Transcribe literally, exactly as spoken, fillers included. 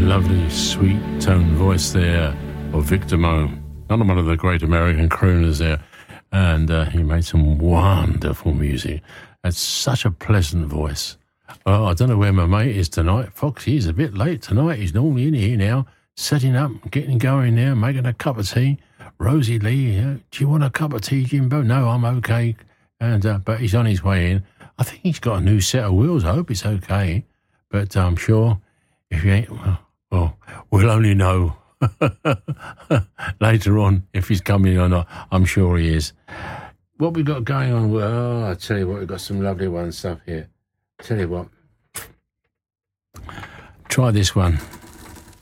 Lovely, sweet tone voice there of Victor Moe, another one of the great American crooners there, and uh, he made some wonderful music. Had such a pleasant voice. Oh, I don't know where my mate is tonight. Foxy is a bit late tonight. He's normally in here now, setting up, getting going now, making a cup of tea. Rosie Lee, uh, do you want a cup of tea, Jimbo? No, I'm okay. And uh, but he's on his way in. I think he's got a new set of wheels. I hope it's okay. But I'm sure if he ain't, well, well we'll only know later on if he's coming or not. I'm sure he is. What we got going on? Well, I tell you what, we've got some lovely one stuff here. Tell you what, try this one.